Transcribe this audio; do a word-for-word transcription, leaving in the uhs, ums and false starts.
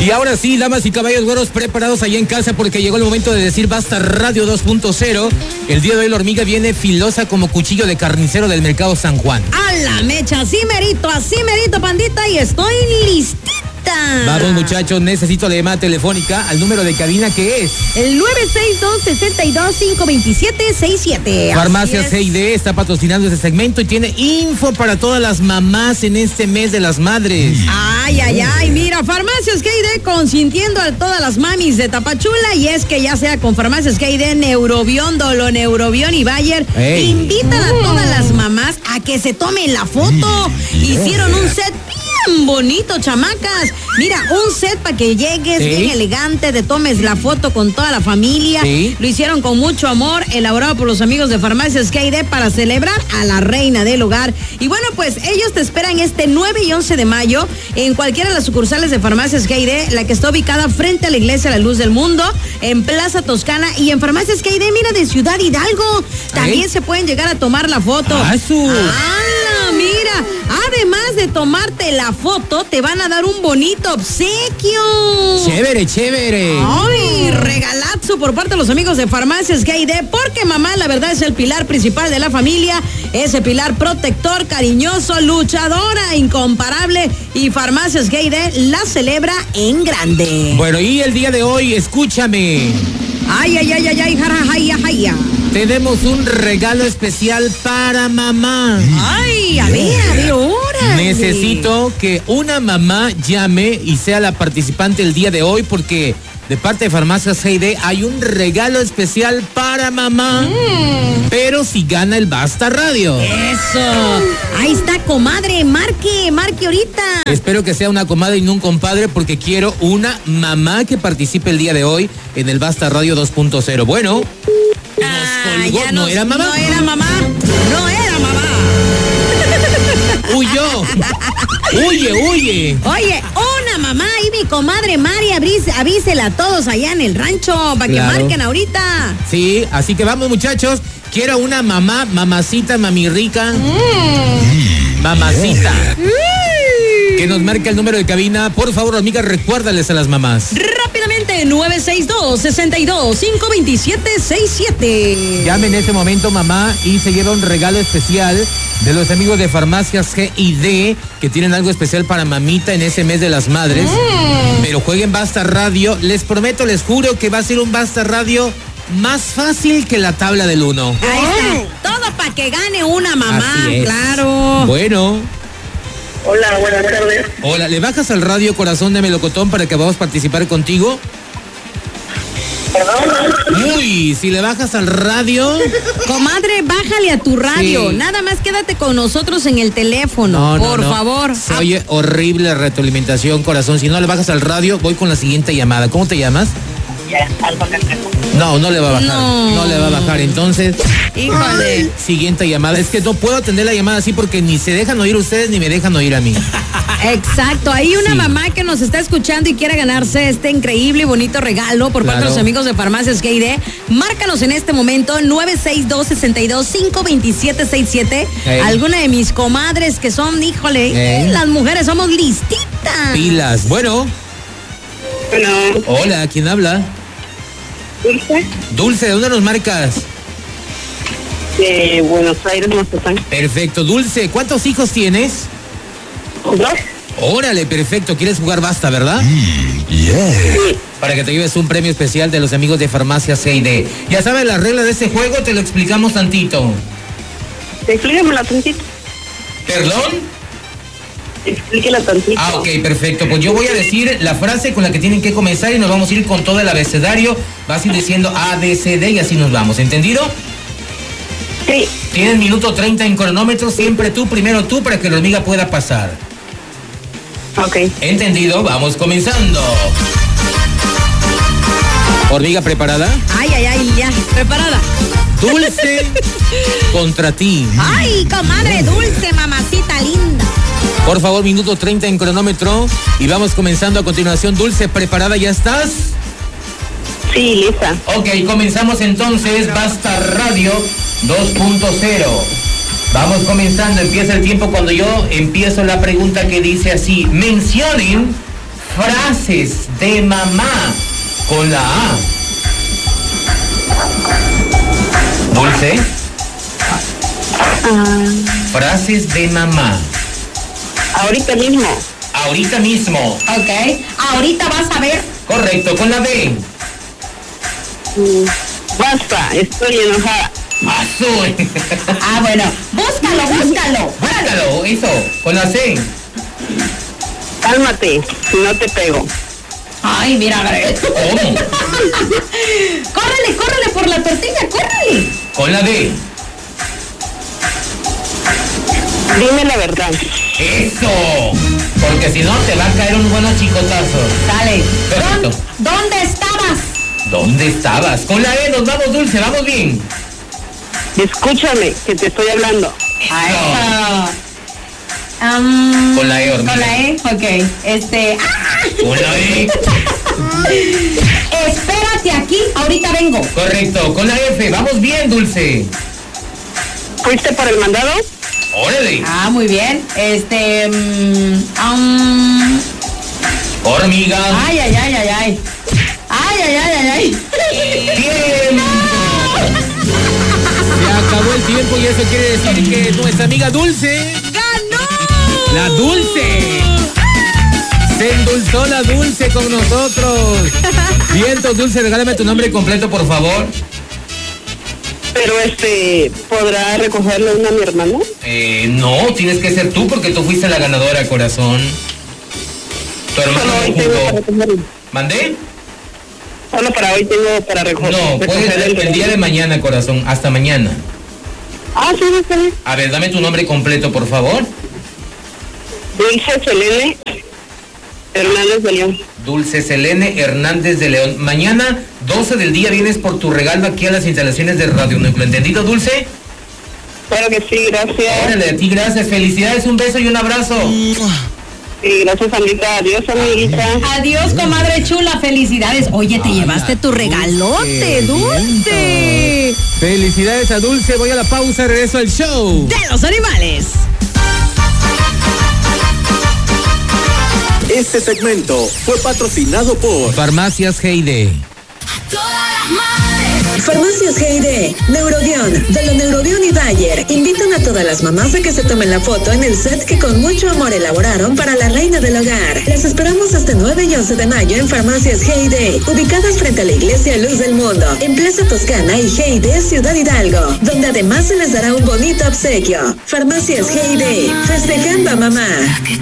Y ahora sí, damas y caballos güeros, preparados allá en casa porque llegó el momento de decir basta Radio dos punto cero. El día de hoy la hormiga viene filosa como cuchillo de carnicero del mercado San Juan. A la mecha, así merito, así merito, pandita, y estoy listita. Vamos, muchachos, necesito la llamada telefónica al número de cabina que es el nueve seis dos, seis dos, cinco dos siete, seis siete. Farmacias G I D está patrocinando este segmento y tiene info para todas las mamás en este mes de las madres. Ay, ay, ay, mira, Farmacias G I D consintiendo a todas las mamis de Tapachula, y es que ya sea con Farmacias G I D, Neurobión, Dolo, Neurobión y Bayer, hey. Invitan a todas las mamás a que se tomen la foto. Hicieron un set bien bonito, chamacas. Mira, un set para que llegues ¿Sí? bien elegante, te tomes la foto con toda la familia. ¿Sí? Lo hicieron con mucho amor, elaborado por los amigos de Farmacias G I D para celebrar a la reina del hogar. Y bueno, pues ellos te esperan este nueve y once de mayo en cualquiera de las sucursales de Farmacias G I D, la que está ubicada frente a la Iglesia La Luz del Mundo, en Plaza Toscana, y en Farmacias G I D, mira, de Ciudad Hidalgo. También ¿Eh? se pueden llegar a tomar la foto. ¡Ah, su! ¡Hala, mira! Además de tomarte la foto, te van a dar un bonito obsequio. Chévere, chévere. Ay, regalazo por parte de los amigos de Farmacias G I D, porque mamá, la verdad, es el pilar principal de la familia, ese pilar protector, cariñoso, luchadora, incomparable, y Farmacias G I D la celebra en grande. Bueno, y el día de hoy, escúchame. Ay, ay, ay, ay, ay, jara, ay, ay, ay. Tenemos un regalo especial para mamá. Ay, a ver, a ver, ahora. Necesito que una mamá llame y sea la participante el día de hoy, porque de parte de Farmacias G I D hay un regalo especial para mamá. Mm. Pero si gana el Basta Radio. Eso. Ahí está, comadre. Marque, marque ahorita. Espero que sea una comadre y no un compadre, porque quiero una mamá que participe el día de hoy en el Basta Radio dos punto cero. Bueno. Ah, nos colgó. ya ¿No nos, era mamá? No era mamá. No era mamá. Huyó. Huye, huye. Oye, una mamá y mi comadre Mari, avísela a todos allá en el rancho para claro. que marquen ahorita. Sí, así que vamos, muchachos. Quiero una mamá, mamacita, mami rica. Mm. Mamacita. Mm. Que nos marque el número de cabina. Por favor, amiga, recuérdales a las mamás. Rápidamente, nueve seis dos, seis dos, cinco dos siete, seis siete. Llame en este momento, mamá, y se lleva un regalo especial de los amigos de Farmacias G I D, que tienen algo especial para mamita en ese mes de las madres. Mm. Pero jueguen Basta Radio. Les prometo, les juro que va a ser un Basta Radio más fácil que la tabla del uno. Ahí está. Todo para que gane una mamá, claro. Bueno. Hola, buenas tardes. Hola, ¿le bajas al radio, corazón de melocotón, para que vamos a participar contigo? ¿Perdón? Uy, si le bajas al radio. Comadre, bájale a tu radio. Sí. Nada más quédate con nosotros en el teléfono, no, por no, no. favor. Se oye horrible la retroalimentación, corazón. Si no le bajas al radio, voy con la siguiente llamada. ¿Cómo te llamas? Ya, Alba Castro. No, no le va a bajar. No, no le va a bajar. Entonces, híjole. Siguiente llamada. Es que no puedo atender la llamada así porque ni se dejan oír ustedes ni me dejan oír a mí. Exacto. Hay una sí. mamá que nos está escuchando y quiere ganarse este increíble y bonito regalo por claro. parte de los amigos de Farmacias G I D. Márcanos en este momento nueve seis dos, seis dos, cinco dos siete, seis siete. Hey. Alguna de mis comadres que son, híjole, hey. las mujeres somos listitas. Pilas. Bueno. Bueno. Hola, ¿quién habla? Dulce. Dulce, ¿de dónde nos marcas? De Buenos Aires, Mazatlán. Perfecto. Dulce, ¿cuántos hijos tienes? Dos. Órale, perfecto. ¿Quieres jugar Basta, verdad? Mm, yeah. Sí. Para que te lleves un premio especial de los amigos de Farmacias G I D. Ya sabes las reglas de ese juego, te lo explicamos tantito. Explícamela tantito. ¿Perdón? Explíquela tantito. Ah, ok, perfecto. Pues yo voy a decir la frase con la que tienen que comenzar y nos vamos a ir con todo el abecedario. Vas a ir diciendo A, B, C, D y así nos vamos. ¿Entendido? Sí. Tienes minuto treinta en cronómetro. Siempre tú, primero tú, para que la hormiga pueda pasar. Ok. ¿Entendido? Vamos comenzando. ¿Hormiga preparada? Ay, ay, ay, ya. Preparada. Dulce contra ti. Ay, comadre Dulce, mamacita linda. Por favor, minuto treinta en cronómetro. Y vamos comenzando a continuación. Dulce, ¿preparada ya estás? Sí, lista. Ok, comenzamos entonces. Basta Radio dos punto cero. Vamos comenzando. Empieza el tiempo cuando yo empiezo la pregunta que dice así. Mencionen Frases de mamá con la A. Dulce. Ah, Frases de mamá. ahorita mismo. Ahorita mismo. Ok. Ahorita vas a ver. Correcto, con la B. Mm, Basta, estoy enojada. Azul. Ah, bueno. Búscalo, búscalo. Búscalo, eso. Con la C. Cálmate, si no te pego. Ay, mira, ¿Cómo? córrele, córrele por la tortilla, córrele. Con la D. Dime la verdad. Eso. Porque si no te va a caer un buen chicotazo. Dale. Correcto. ¿Dónde, ¿Dónde estabas? ¿Dónde estabas? Con la E nos vamos, Dulce, vamos bien. Escúchame, que te estoy hablando. Ah, um, Con la E, hormiga. Con la E, ok. Este. ¡Ah! Con la E. Espérate aquí, ahorita vengo. Correcto, con la F, vamos bien, Dulce. ¿Fuiste por el mandado? Órale. Ah, muy bien. Este. um, um, Hormiga. ay, ay, ay, ay, ay. Ay, ay, ay, ay, ay. ¡Tiempo! Se acabó el tiempo y eso quiere decir que nuestra amiga Dulce ¡Ganó! La Dulce. Se endulzó la Dulce con nosotros. Vientos, Dulce, regálame tu nombre completo, por favor. Pero este, ¿podrá recogerle una a mi hermano? Eh, no, tienes que ser tú porque tú fuiste la ganadora, corazón. Tu hermano Solo hoy no tengo para jugó. recogerlo. ¿Mandé? Solo para hoy tengo para recoger. No, puedes recoger el, el día de mañana, corazón. Hasta mañana. Ah, sí, está bien. A ver, dame tu nombre completo, por favor. Dulce Selene Hernández de León. Dulce Selene Hernández de León. Mañana, doce del día, vienes por tu regalo aquí a las instalaciones de Radio Núcleo. ¿Entendido, Dulce? Claro que sí, gracias. Órale, a ti gracias. Felicidades, un beso y un abrazo. Sí, gracias, Amita. Adiós, amiguita. Adiós, comadre chula, felicidades. Oye, te llevaste tu regalote, Dulce. Felicidades a Dulce. Voy a la pausa, regreso al show De los animales. Este segmento fue patrocinado por Farmacias G I D. Farmacias G I D, Neurobión, de lo Neurobión y Bayer invitan a todas las mamás a que se tomen la foto en el set que con mucho amor elaboraron para la reina del hogar. Las esperamos este nueve y once de mayo en Farmacias G I D, ubicadas frente a la Iglesia Luz del Mundo, en Plaza Toscana y G I D Ciudad Hidalgo, donde además se les dará un bonito obsequio. Farmacias G I D, festejando a mamá.